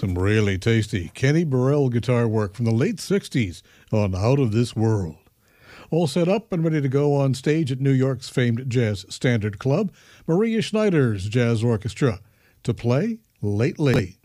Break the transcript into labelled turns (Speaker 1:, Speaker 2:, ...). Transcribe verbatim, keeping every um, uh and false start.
Speaker 1: Some really tasty Kenny Burrell guitar work from the late sixties on Out of This World. All set up and ready to go on stage at New York's famed Jazz Standard Club, Maria Schneider's Jazz Orchestra, to play Lately.